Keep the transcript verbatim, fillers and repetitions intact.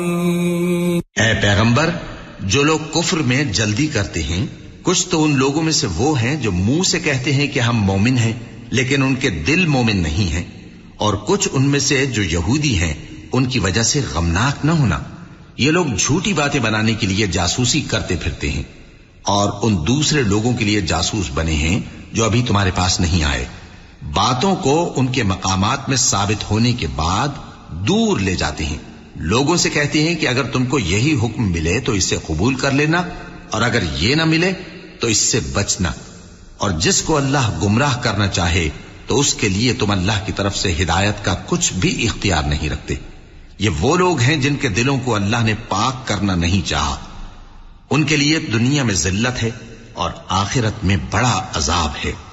ऐ पैगंबर, जो लोग कुफ्र में जल्दी करते हैं, कुछ तो उन लोगों में से वो हैं जो मुंह से कहते हैं कि हम मोमिन हैं, लेकिन उनके दिल मोमिन नहीं हैं, और कुछ उनमें से जो यहूदी हैं, उनकी वजह से गमनाक न होना। ये लोग झूठी बातें बनाने के लिए जासूसी करते फिरते हैं और उन दूसरे लोगों के लिए जासूस बने हैं जो अभी तुम्हारे पास नहीं आए। बातों को उनके मकामात में साबित होने के बाद दूर ले जाते हैं। लोगों से कहते हैं कि अगर तुमको यही हुक्म मिले तो इससे कबूल कर लेना, और अगर ये ना मिले तो इससे बचना। और जिसको अल्लाह गुमराह करना चाहे तो उसके लिए तुम अल्लाह की तरफ से हिदायत का कुछ भी इख्तियार नहीं रखते। ये वो लोग हैं जिनके दिलों को अल्लाह ने पाक करना नहीं चाहा। उनके लिए दुनिया में जिल्लत है और आखिरत में बड़ा अजाब है।